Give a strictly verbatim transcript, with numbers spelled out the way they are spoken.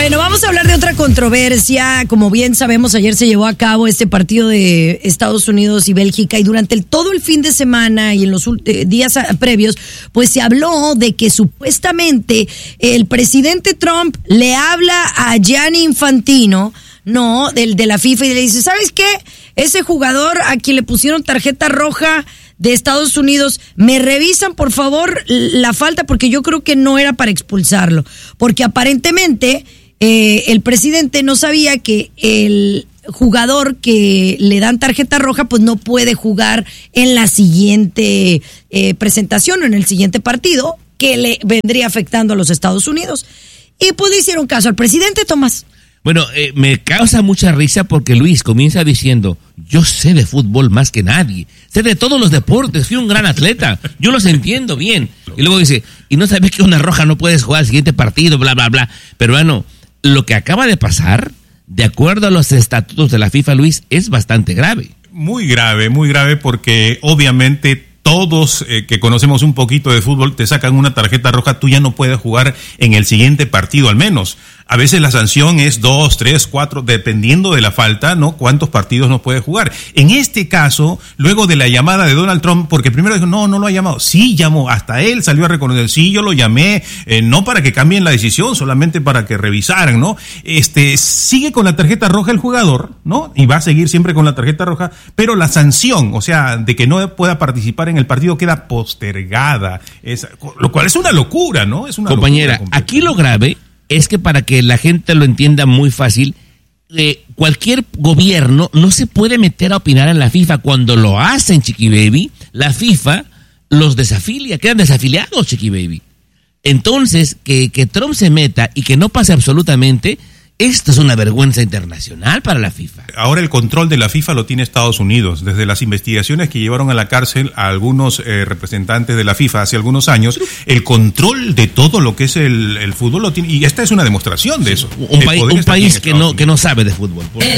Bueno, vamos a hablar de otra controversia. Como bien sabemos, ayer se llevó a cabo este partido de Estados Unidos y Bélgica y durante el, todo el fin de semana y en los eh, días a, previos, pues se habló de que supuestamente el presidente Trump le habla a Gianni Infantino, no, del de la FIFA, y le dice, ¿sabes qué? Ese jugador a quien le pusieron tarjeta roja de Estados Unidos, me revisan por favor la falta porque yo creo que no era para expulsarlo, porque aparentemente eh, el presidente no sabía que el jugador que le dan tarjeta roja pues no puede jugar en la siguiente eh, presentación o en el siguiente partido que le vendría afectando a los Estados Unidos. Y pues le hicieron caso al presidente, Tomás. Bueno, eh, me causa mucha risa porque Luis comienza diciendo, yo sé de fútbol más que nadie, sé de todos los deportes, fui un gran atleta, yo los entiendo bien. Y luego dice, y no sabes que una roja no puedes jugar al siguiente partido, bla, bla, bla. Pero bueno, lo que acaba de pasar, de acuerdo a los estatutos de la FIFA, Luis, es bastante grave. Muy grave, muy grave porque obviamente todos eh, que conocemos un poquito de fútbol te sacan una tarjeta roja, tú ya no puedes jugar en el siguiente partido al menos. A veces la sanción es dos, tres, cuatro, dependiendo de la falta, ¿no? Cuántos partidos no puede jugar. En este caso, luego de la llamada de Donald Trump, porque primero dijo, no, no lo ha llamado. Sí llamó, hasta él salió a reconocer, sí, yo lo llamé, eh, no para que cambien la decisión, solamente para que revisaran, ¿no? Este, sigue con la tarjeta roja el jugador, ¿no? Y va a seguir siempre con la tarjeta roja, pero la sanción, o sea, de que no pueda participar en el partido queda postergada, es, lo cual es una locura, ¿no? Es una Compañera, locura aquí lo grave es que para que la gente lo entienda muy fácil, eh, cualquier gobierno no se puede meter a opinar en la FIFA. Cuando lo hacen, Chiqui Baby, la FIFA los desafilia, quedan desafiliados, Chiqui Baby. Entonces, que, que Trump se meta y que no pase absolutamente, esto es una vergüenza internacional para la FIFA. Ahora el control de la FIFA lo tiene Estados Unidos. Desde las investigaciones que llevaron a la cárcel a algunos eh, representantes de la FIFA hace algunos años, el control de todo lo que es el, el fútbol lo tiene. Y esta es una demostración de eso. Un, país, un país que no, que no sabe de fútbol.